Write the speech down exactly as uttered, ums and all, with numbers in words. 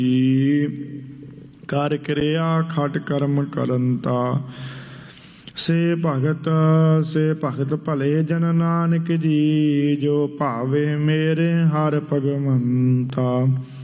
ਕਰ ਕਿਰਿਆ ਖਟ ਕਰਮ ਕਰੰਤਾ। ਸੇ ਭਗਤ ਸੇ ਭਗਤ ਭਲੇ ਜਨ ਨਾਨਕ ਜੀ, ਜੋ ਭਾਵੇ ਮੇਰੇ ਹਰਿ ਭਗਵੰਤਾ।